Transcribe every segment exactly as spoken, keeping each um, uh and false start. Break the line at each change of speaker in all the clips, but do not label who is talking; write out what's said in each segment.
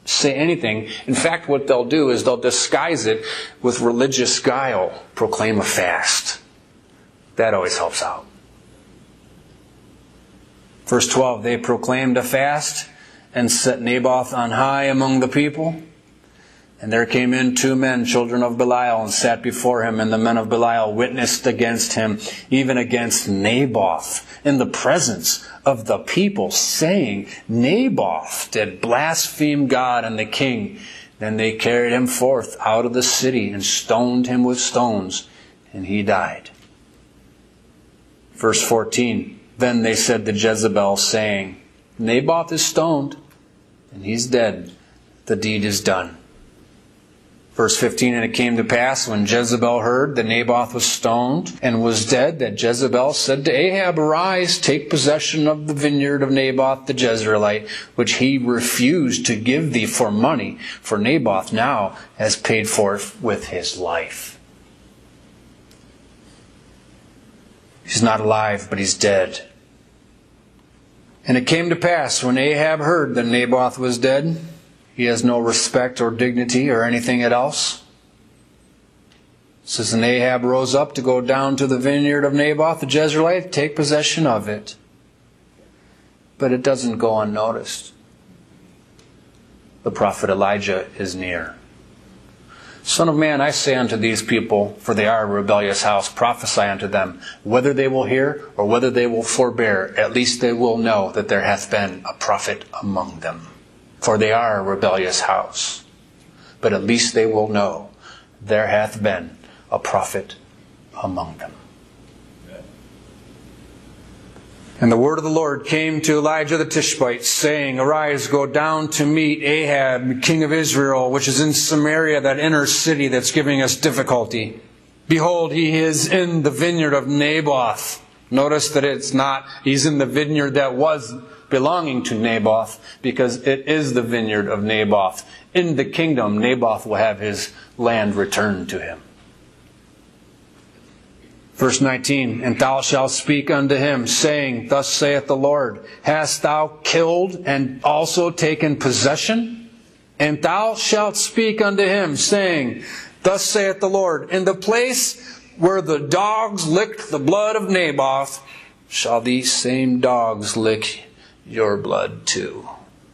say anything. In fact, what they'll do is they'll disguise it with religious guile. Proclaim a fast. That always helps out. Verse twelve, they proclaimed a fast and set Naboth on high among the people. And there came in two men, children of Belial, and sat before him. And the men of Belial witnessed against him, even against Naboth, in the presence of the people, saying, Naboth did blaspheme God and the king. Then they carried him forth out of the city and stoned him with stones, and he died. Verse fourteen, then they said to Jezebel, saying, Naboth is stoned, and he's dead. The deed is done. Verse fifteen, and it came to pass when Jezebel heard that Naboth was stoned and was dead, that Jezebel said to Ahab, arise, take possession of the vineyard of Naboth the Jezreelite, which he refused to give thee for money, for Naboth now has paid for it with his life. He's not alive, but he's dead. And it came to pass when Ahab heard that Naboth was dead, he has no respect or dignity or anything else. It says, and Ahab rose up to go down to the vineyard of Naboth the Jezreelite, to take possession of it. But it doesn't go unnoticed. The prophet Elijah is near. Son of man, I say unto these people, for they are a rebellious house, prophesy unto them, whether they will hear or whether they will forbear, at least they will know that there hath been a prophet among them. For they are a rebellious house. But at least they will know there hath been a prophet among them. And the word of the Lord came to Elijah the Tishbite, saying, arise, go down to meet Ahab, king of Israel, which is in Samaria, that inner city that's giving us difficulty. Behold, he is in the vineyard of Naboth. Notice that it's not, he's in the vineyard that was belonging to Naboth, because it is the vineyard of Naboth. In the kingdom, Naboth will have his land returned to him. Verse nineteen, and thou shalt speak unto him, saying, thus saith the Lord, hast thou killed and also taken possession? And thou shalt speak unto him, saying, thus saith the Lord, in the place where the dogs licked the blood of Naboth, shall these same dogs lick your blood too.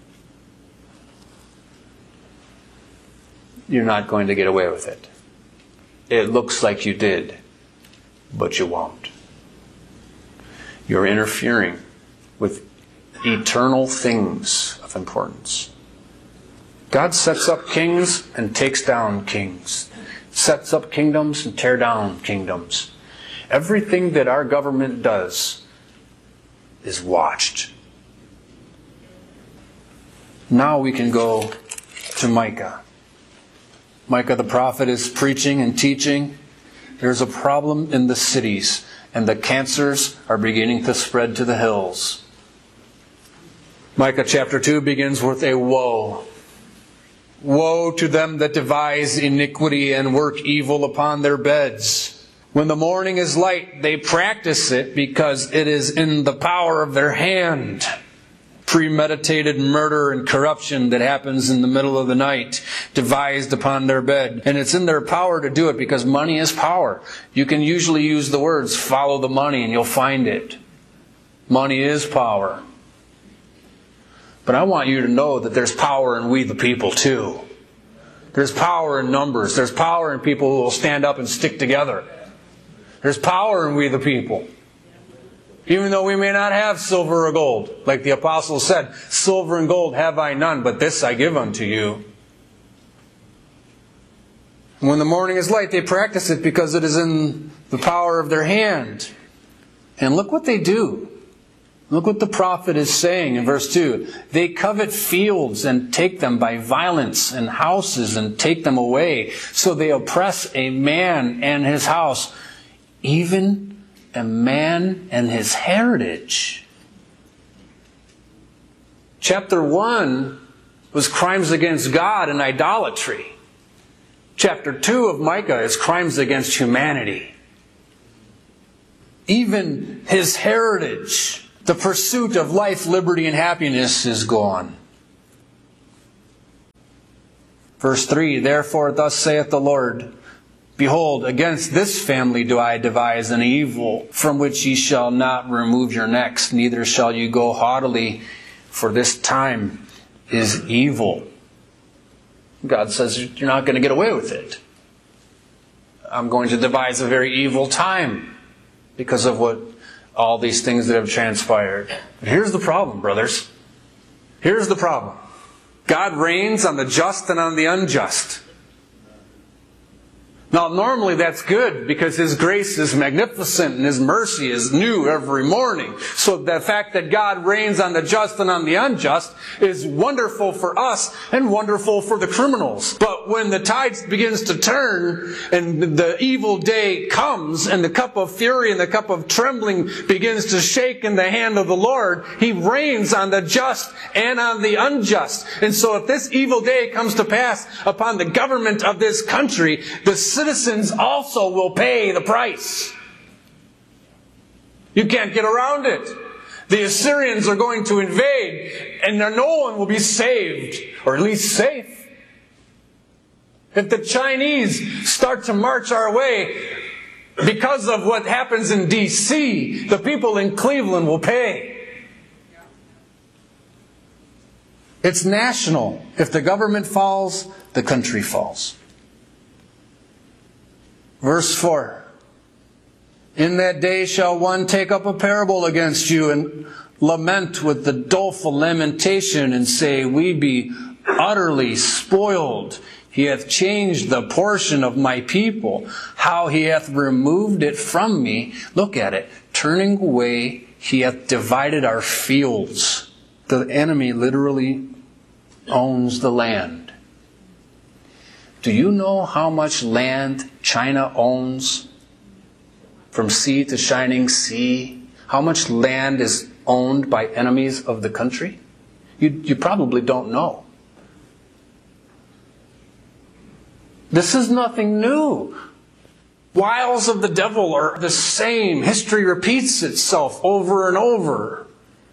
You're not going to get away with it. It looks like you did, but you won't. You're interfering with eternal things of importance. God sets up kings and takes down kings. Sets up kingdoms and tears down kingdoms. Everything that our government does is watched. Now we can go to Micah. Micah the prophet is preaching and teaching. There's a problem in the cities, and the cancers are beginning to spread to the hills. Micah chapter two begins with a woe. Woe to them that devise iniquity and work evil upon their beds. When the morning is light, they practice it because it is in the power of their hand. Premeditated murder and corruption that happens in the middle of the night, devised upon their bed. And it's in their power to do it because money is power. You can usually use the words, follow the money, and you'll find it. Money is power. But I want you to know that there's power in we the people too. There's power in numbers. There's power in people who will stand up and stick together. There's power in we the people. Even though we may not have silver or gold. Like the apostle said, silver and gold have I none, but this I give unto you. And when the morning is light, they practice it because it is in the power of their hand. And look what they do. Look what the prophet is saying in verse two. They covet fields and take them by violence, and houses and take them away. So they oppress a man and his house, even a man and his heritage. Chapter one was crimes against God and idolatry. Chapter two of Micah is crimes against humanity. Even his heritage, the pursuit of life, liberty, and happiness is gone. Verse three, therefore thus saith the Lord, behold, against this family do I devise an evil, from which ye shall not remove your necks, neither shall you go haughtily, for this time is evil. God says you're not going to get away with it. I'm going to devise a very evil time because of what all these things that have transpired. But here's the problem, brothers. Here's the problem. God reigns on the just and on the unjust. Now, normally that's good because His grace is magnificent and His mercy is new every morning. So the fact that God reigns on the just and on the unjust is wonderful for us and wonderful for the criminals. But when the tide begins to turn and the evil day comes and the cup of fury and the cup of trembling begins to shake in the hand of the Lord, He reigns on the just and on the unjust. And so if this evil day comes to pass upon the government of this country, the citizens also will pay the price. You can't get around it. The Assyrians are going to invade, and no one will be saved, or at least safe. If the Chinese start to march our way because of what happens in D C, the people in Cleveland will pay. It's national. If the government falls, the country falls. Verse four. In that day shall one take up a parable against you and lament with the doleful lamentation and say, we be utterly spoiled. He hath changed the portion of my people. How He hath removed it from me. Look at it. Turning away, He hath divided our fields. The enemy literally owns the land. Do you know how much land China owns from sea to shining sea? How much land is owned by enemies of the country? You, you probably don't know. This is nothing new. Wiles of the devil are the same. History repeats itself over and over.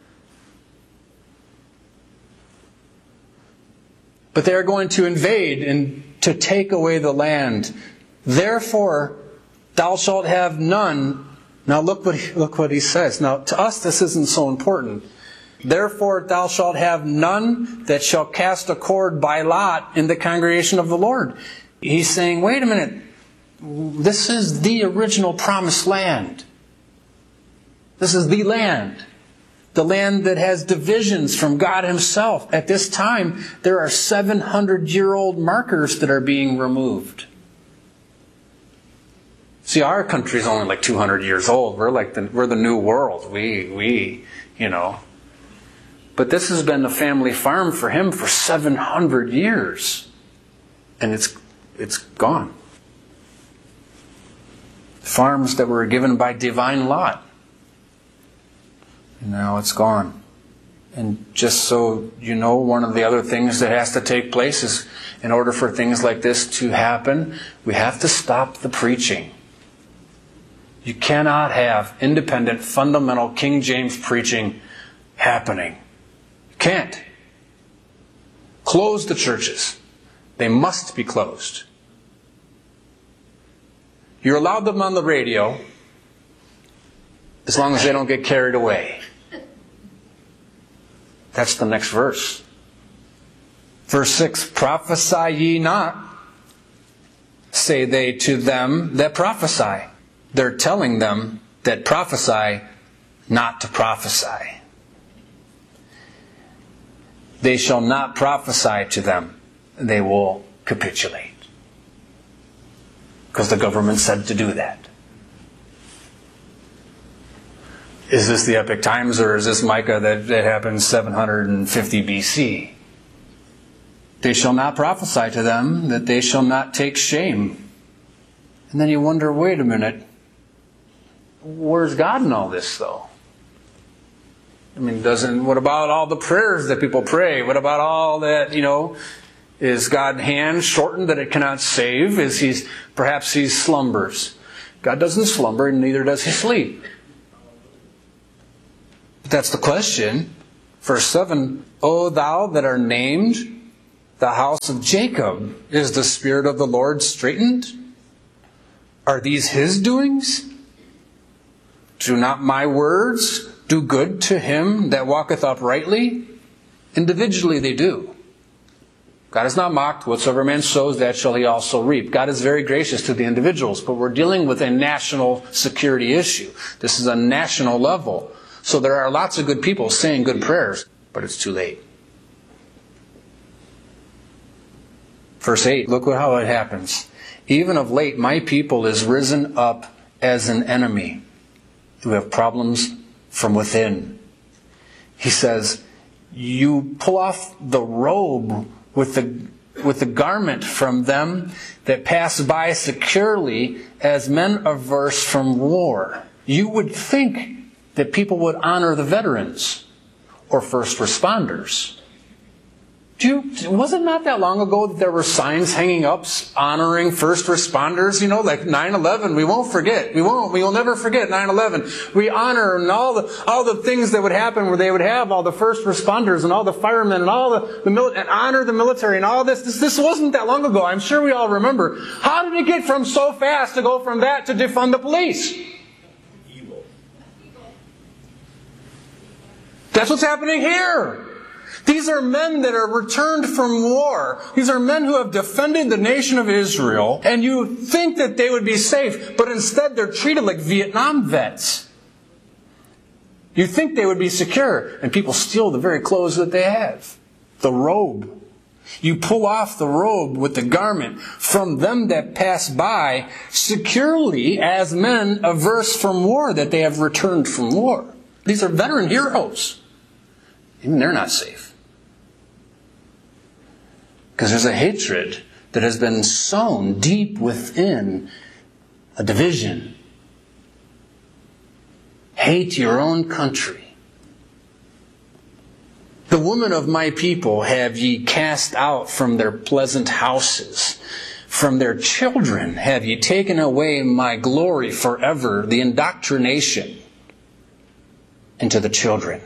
But they are going to invade and to take away the land. Therefore, thou shalt have none. Now look what he, look what he says. Now to us this isn't so important. Therefore thou shalt have none that shall cast a cord by lot in the congregation of the Lord. He's saying, wait a minute. This is the original promised land. This is the land. The land that has divisions from God Himself. At this time, there are seven hundred year old markers that are being removed. See, our country is only like two hundred years old. We're like the, we're the new world. We, we, you know. But this has been the family farm for him for seven hundred years. And it's, it's gone. Farms that were given by divine lot. And now it's gone. And just so you know, one of the other things that has to take place is, in order for things like this to happen, we have to stop the preaching. You cannot have independent, fundamental King James preaching happening. You can't. Close the churches. They must be closed. You're allowed them on the radio as long as they don't get carried away. That's the next verse. Verse six, prophesy ye not, say they to them that prophesy. They're telling them that prophesy not to prophesy. They shall not prophesy to them. They will capitulate. Because the government said to do that. Is this the epic times, or is this Micah that, that happened seven hundred fifty B C? They shall not prophesy to them, that they shall not take shame. And then you wonder, wait a minute, where's God in all this, though? I mean, doesn't, what about all the prayers that people pray? What about all that, you know, is God's hand shortened that it cannot save? Is he, perhaps he slumbers? God doesn't slumber, and neither does he sleep. But that's the question. Verse seven, O thou that are named the house of Jacob? Is the Spirit of the Lord straitened? Are these his doings? Do not my words do good to him that walketh uprightly? Individually they do. God is not mocked. Whatsoever man sows, that shall he also reap. God is very gracious to the individuals, but we're dealing with a national security issue. This is a national level. So there are lots of good people saying good prayers, but it's too late. Verse eight, look how it happens. Even of late, my people is risen up as an enemy, who have problems from within. He says, you pull off the robe with the with the garment from them that pass by securely as men averse from war. You would think that people would honor the veterans or first responders. Do you, was it not that long ago that there were signs hanging up honoring first responders? You know, like nine eleven, we won't forget. We won't. We will never forget nine eleven. We honor and all the all the things that would happen where they would have all the first responders and all the firemen and all the, the mili- and honor the military and all this. this. This wasn't that long ago. I'm sure we all remember. How did it get from so fast to go from that to defund the police?
Evil.
That's what's happening here. These are men that are returned from war. These are men who have defended the nation of Israel. And you think that they would be safe, but instead they're treated like Vietnam vets. You think they would be secure, and people steal the very clothes that they have. The robe. You pull off the robe with the garment from them that pass by securely as men averse from war, that they have returned from war. These are veteran heroes. Even they're not safe. Because there's a hatred that has been sown deep within a division. Hate your own country. The women of my people have ye cast out from their pleasant houses. From their children have ye taken away my glory forever, the indoctrination into the children.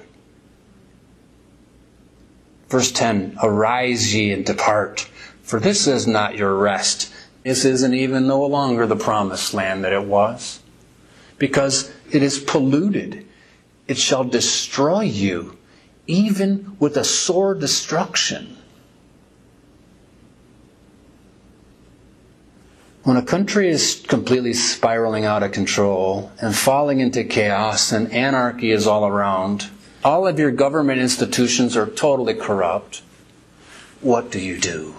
Verse ten, arise ye and depart, for this is not your rest. This isn't even no longer the promised land that it was, because it is polluted. It shall destroy you, even with a sore destruction. When a country is completely spiraling out of control and falling into chaos and anarchy is all around, all of your government institutions are totally corrupt, what do you do?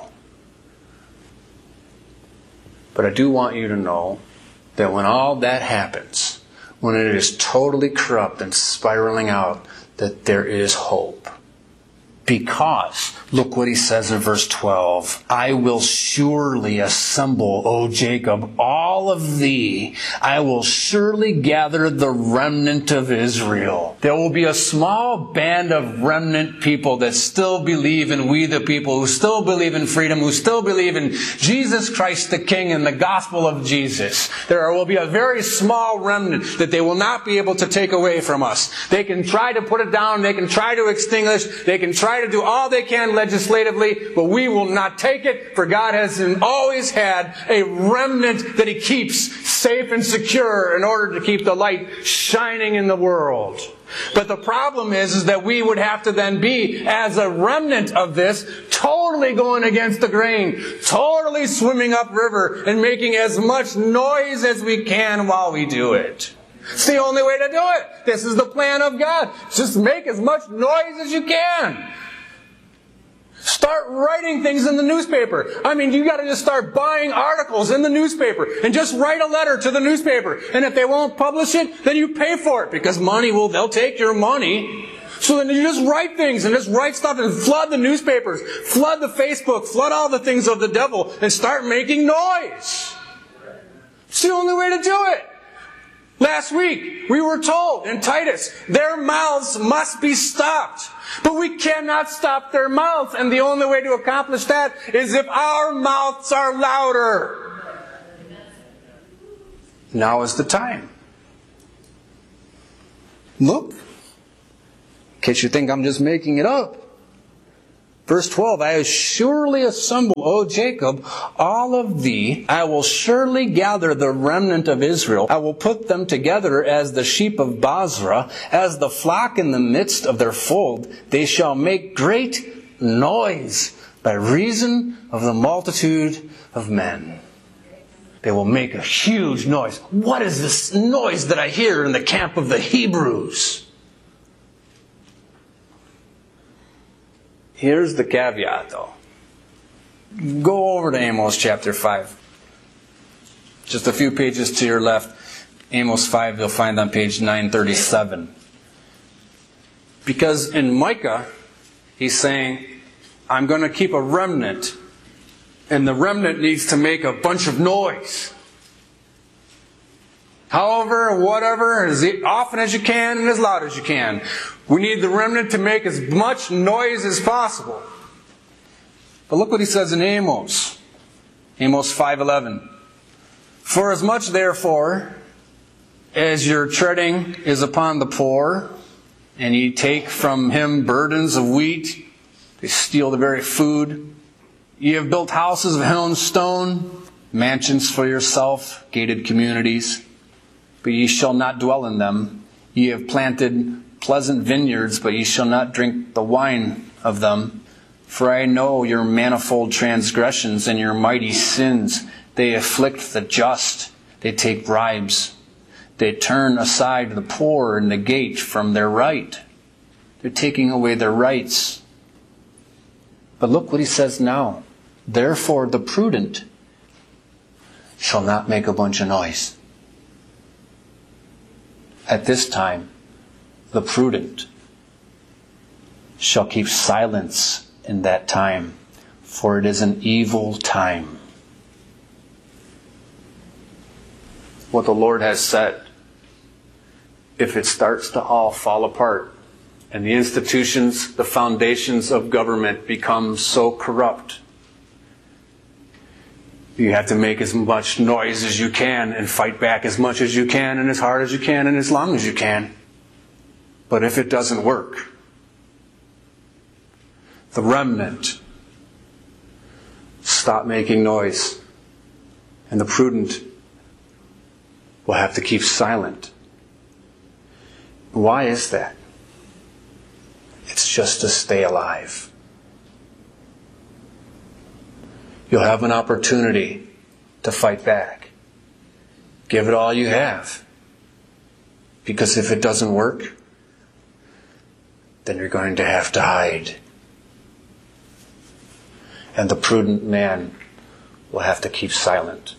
But I do want you to know that when all that happens, when it is totally corrupt and spiraling out, that there is hope. Because, look what he says in verse twelve, I will surely assemble, O Jacob, all of thee. I will surely gather the remnant of Israel. There will be a small band of remnant people that still believe in we the people, who still believe in freedom, who still believe in Jesus Christ the King and the gospel of Jesus. There will be a very small remnant that they will not be able to take away from us. They can try to put it down, they can try to extinguish, they can try to do all they can legislatively, but we will not take it, for God has always had a remnant that He keeps safe and secure in order to keep the light shining in the world. But the problem is, is that we would have to then be, as a remnant of this, totally going against the grain, totally swimming upriver and making as much noise as we can while we do it. It's the only way to do it. This is the plan of God. Just make as much noise as you can. Start writing things in the newspaper. I mean, you got to just start buying articles in the newspaper and just write a letter to the newspaper. And if they won't publish it, then you pay for it, because money will, they'll take your money. So then you just write things and just write stuff and flood the newspapers, flood the Facebook, flood all the things of the devil, and start making noise. It's the only way to do it. Last week, we were told in Titus, their mouths must be stopped. But we cannot stop their mouths, and the only way to accomplish that is if our mouths are louder. Now is the time. Look, in case you think I'm just making it up, Verse twelve, I will surely assemble, O Jacob, all of thee. I will surely gather the remnant of Israel. I will put them together as the sheep of Basra, as the flock in the midst of their fold. They shall make great noise by reason of the multitude of men. They will make a huge noise. What is this noise that I hear in the camp of the Hebrews? Here's the caveat, though. Go over to Amos chapter five. Just a few pages to your left. Amos five, you'll find on page nine thirty-seven. Because in Micah, he's saying, I'm going to keep a remnant. And the remnant needs to make a bunch of noise. However, whatever, as often as you can and as loud as you can. We need the remnant to make as much noise as possible. But look what he says in Amos. Amos five eleven. For as much, therefore, as your treading is upon the poor, and ye take from him burdens of wheat, they steal the very food. Ye have built houses of hewn stone, mansions for yourself, gated communities. But ye shall not dwell in them. Ye have planted pleasant vineyards, but ye shall not drink the wine of them. For I know your manifold transgressions and your mighty sins. They afflict the just. They take bribes. They turn aside the poor and negate from their right. They're taking away their rights. But look what he says now. Therefore the prudent shall not make a bunch of noise. At this time, the prudent shall keep silence in that time, for it is an evil time. What the Lord has said, if it starts to all fall apart, and the institutions, the foundations of government become so corrupt, you have to make as much noise as you can and fight back as much as you can and as hard as you can and as long as you can. But if it doesn't work, the remnant stop making noise, and the prudent will have to keep silent. Why is that? It's just to stay alive. You'll have an opportunity to fight back. Give it all you have. Because if it doesn't work, then you're going to have to hide. And the prudent man will have to keep silent.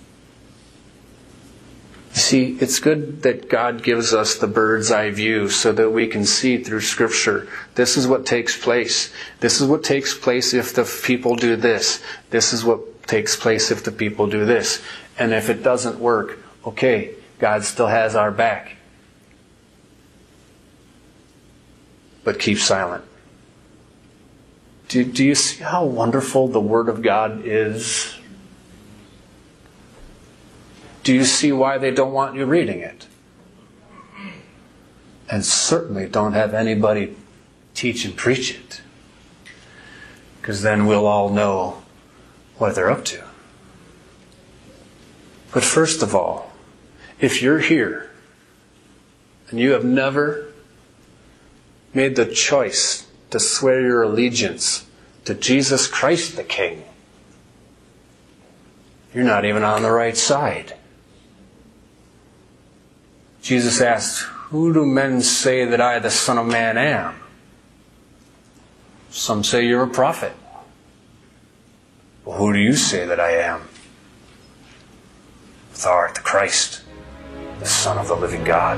You see, it's good that God gives us the bird's eye view so that we can see through Scripture. This is what takes place. This is what takes place if the people do this. This is what takes place if the people do this. And if it doesn't work, okay, God still has our back. But keep silent. Do, do you see how wonderful the Word of God is? Do you see why they don't want you reading it? And certainly don't have anybody teach and preach it. Because then we'll all know what they're up to. But first of all, if you're here and you have never made the choice to swear your allegiance to Jesus Christ the King, you're not even on the right side. Jesus asked, "Who do men say that I, the Son of Man, am?" Some say you're a prophet. Well, who do you say that I am? Thou art the Christ, the Son of the living God.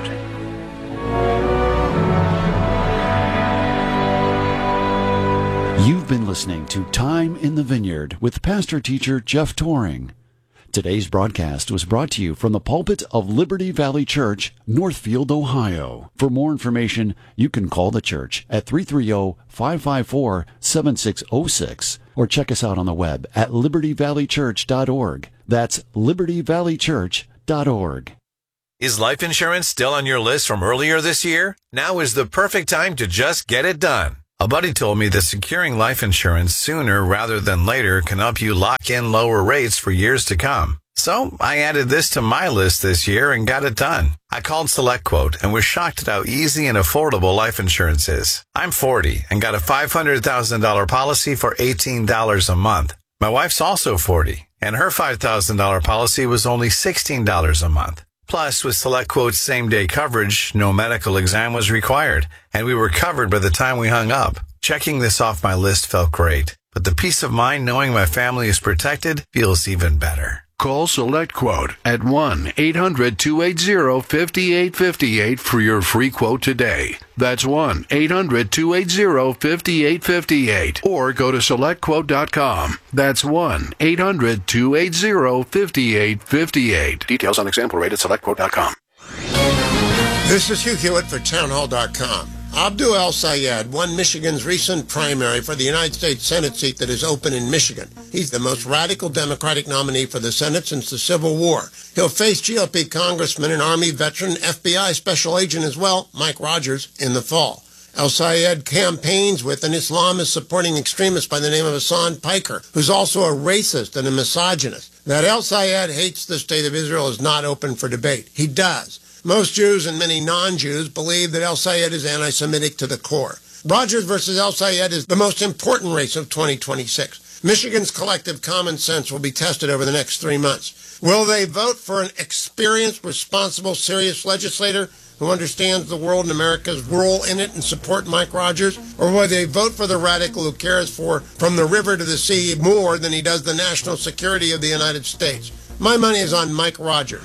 You've been listening to Time in the Vineyard with Pastor Teacher Jeff Toring. Today's broadcast was brought to you from the pulpit of Liberty Valley Church, Northfield, Ohio. For more information, you can call the church at three three zero, five five four, seven six zero six or check us out on the web at liberty valley church dot org. That's liberty valley church dot org.
Is life insurance still on your list from earlier this year? Now is the perfect time to just get it done. A buddy told me that securing life insurance sooner rather than later can help you lock in lower rates for years to come. So I added this to my list this year and got it done. I called SelectQuote and was shocked at how easy and affordable life insurance is. I'm forty and got a five hundred thousand dollars policy for eighteen dollars a month. My wife's also forty, and her five thousand dollars policy was only sixteen dollars a month. Plus, with SelectQuote's same-day coverage, no medical exam was required, and we were covered by the time we hung up. Checking this off my list felt great, but the peace of mind knowing my family is protected feels even better.
Call SelectQuote at one eight hundred two eight zero five eight five eight for your free quote today. That's one eight hundred two eight zero five eight five eight. Or go to select quote dot com. That's one eight hundred two eight zero five eight five eight. Details on example rate at select quote dot com.
This is Hugh Hewitt for townhall dot com. Abdul El-Sayed won Michigan's recent primary for the United States Senate seat that is open in Michigan. He's the most radical Democratic nominee for the Senate since the Civil War. He'll face G O P Congressman and Army veteran, F B I special agent as well, Mike Rogers, in the fall. El-Sayed campaigns with an Islamist supporting extremist by the name of Hassan Piker, who's also a racist and a misogynist. That El-Sayed hates the state of Israel is not open for debate. He does. Most Jews and many non-Jews believe that El-Sayed is anti-Semitic to the core. Rogers versus El-Sayed is the most important race of twenty twenty-six. Michigan's collective common sense will be tested over the next three months. Will they vote for an experienced, responsible, serious legislator who understands the world and America's role in it and support Mike Rogers? Or will they vote for the radical who cares for, from the river to the sea, more than he does the national security of the United States? My money is on Mike Rogers.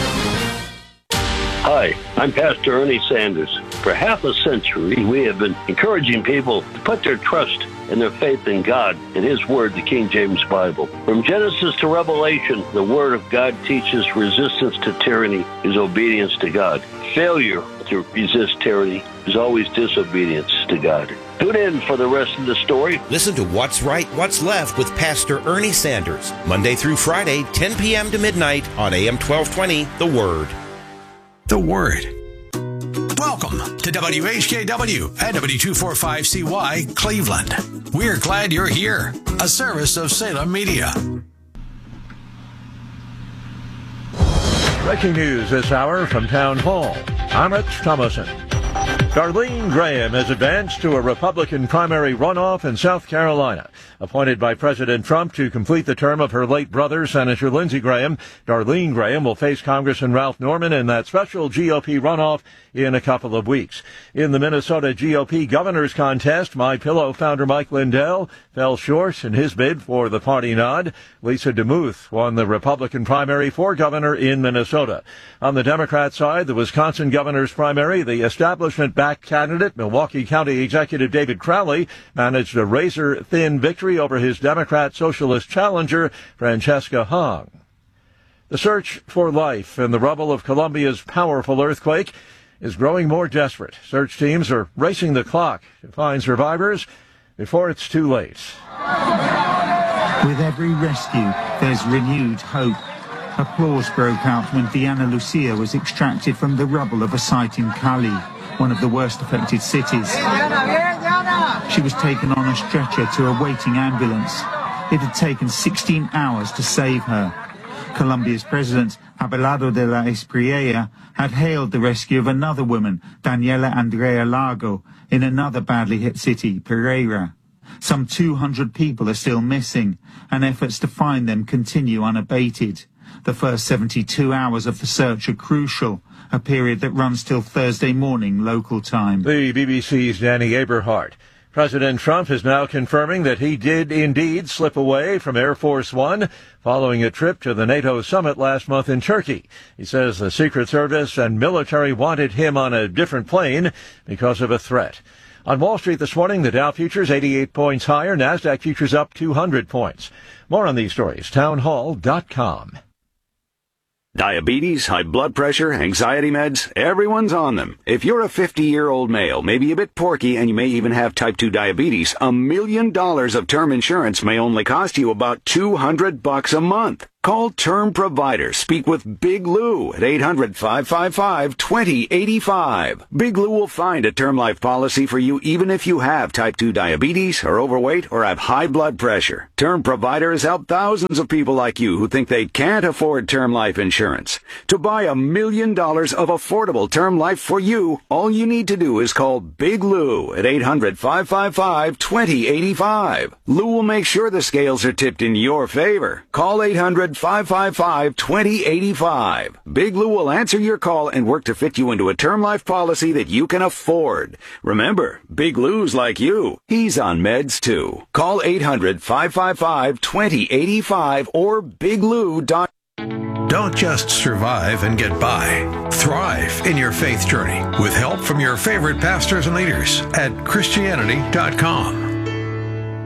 Hi, I'm Pastor Ernie Sanders. For half a century, we have been encouraging people to put their trust and their faith in God and His Word, the King James Bible. From Genesis to Revelation, the Word of God teaches resistance to tyranny is obedience to God. Failure to resist tyranny is always disobedience to God. Tune in for the rest of the story.
Listen to What's Right, What's Left with Pastor Ernie Sanders, Monday through Friday, ten p.m. to midnight on A M twelve twenty, The Word.
The Word. Welcome to W H K W at W two forty-five C Y, Cleveland. We're glad you're here. A service of Salem Media.
Breaking news this hour from Town Hall. I'm Rich Thomason. Darlene Graham has advanced to a Republican primary runoff in South Carolina. Appointed by President Trump to complete the term of her late brother, Senator Lindsey Graham, Darlene Graham will face Congressman Ralph Norman in that special G O P runoff in a couple of weeks. In the Minnesota G O P governor's contest, MyPillow founder Mike Lindell fell short in his bid for the party nod. Lisa DeMuth won the Republican primary for governor in Minnesota. On the Democrat side, the Wisconsin governor's primary, the establishment-backed candidate, Milwaukee County Executive David Crowley, managed a razor-thin victory over his Democrat socialist challenger, Francesca Hong. The search for life in the rubble of Colombia's powerful earthquake is growing more desperate. Search teams are racing the clock to find survivors before it's too late.
With every rescue, there's renewed hope. Applause broke out when Diana Lucia was extracted from the rubble of a site in Cali, one of the worst affected cities. She was taken on a stretcher to a waiting ambulance. It had taken sixteen hours to save her. Colombia's president, Abelardo de la Espriella, had hailed the rescue of another woman, Daniela Andrea Lago, in another badly hit city, Pereira. Some two hundred people are still missing, and efforts to find them continue unabated. The first seventy-two hours of the search are crucial, a period that runs till Thursday morning local time.
The B B C's Danny Aberhart. President Trump is now confirming that he did indeed slip away from Air Force One following a trip to the NATO summit last month in Turkey. He says the Secret Service and military wanted him on a different plane because of a threat. On Wall Street this morning, the Dow futures eighty-eight points higher, NASDAQ futures up two hundred points. More on these stories, townhall dot com.
Diabetes, high blood pressure, anxiety meds, everyone's on them. If you're a fifty-year-old male, maybe a bit porky, and you may even have type two diabetes, a million dollars of term insurance may only cost you about two hundred bucks a month. Call Term Provider. Speak with Big Lou at eight hundred, five five five, two zero eight five. Big Lou will find a term life policy for you even if you have type two diabetes, are overweight, or have high blood pressure. Term Provider has helped thousands of people like you who think they can't afford term life insurance. To buy a million dollars of affordable term life for you, all you need to do is call Big Lou at eight hundred, five five five, two zero eight five. Lou will make sure the scales are tipped in your favor. Call eight hundred, five five five, two zero eight five. Big Lou will answer your call and work to fit you into a term life policy that you can afford. Remember, Big Lou's like you. He's on meds too. Call eight hundred, five five five, two zero eight five or big lou dot com.
Don't just survive and get by. Thrive in your faith journey with help from your favorite pastors and leaders at Christianity dot com.